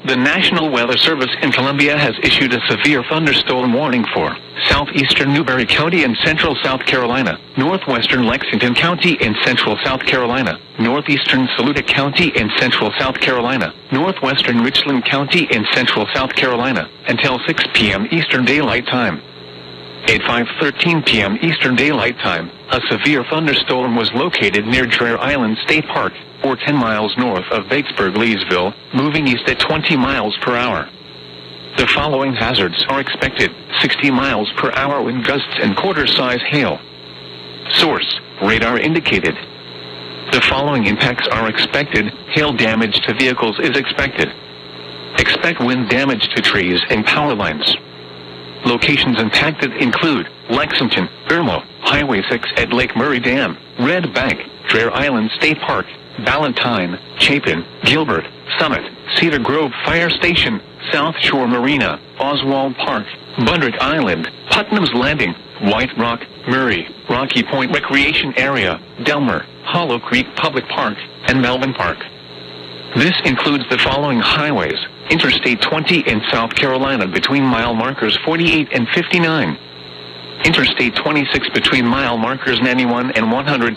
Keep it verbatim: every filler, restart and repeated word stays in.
The National Weather Service in Columbia has issued a severe thunderstorm warning for southeastern Newberry County in central South Carolina, northwestern Lexington County in central South Carolina, northeastern Saluda County in central South Carolina, northwestern Richland County in central South Carolina, until six p m Eastern Daylight Time. At five thirteen p m Eastern Daylight Time, a severe thunderstorm was located near Dreher Island State Park, or ten miles north of Batesburg-Leesville, moving east at twenty miles per hour. The following hazards are expected: sixty miles per hour wind gusts and quarter-size hail. Source: radar indicated. The following impacts are expected: hail damage to vehicles is expected. Expect wind damage to trees and power lines. Locations impacted include Lexington, Irmo, Highway six at Lake Murray Dam, Red Bank, Dreher Island State Park, Ballantyne, Chapin, Gilbert, Summit, Cedar Grove Fire Station, South Shore Marina, Oswald Park, Bundrick Island, Putnam's Landing, White Rock, Murray, Rocky Point Recreation Area, Delmer, Hollow Creek Public Park, and Melvin Park. This includes the following highways: Interstate twenty in South Carolina between mile markers forty-eight and fifty-nine. Interstate twenty-six between mile markers ninety-one and one hundred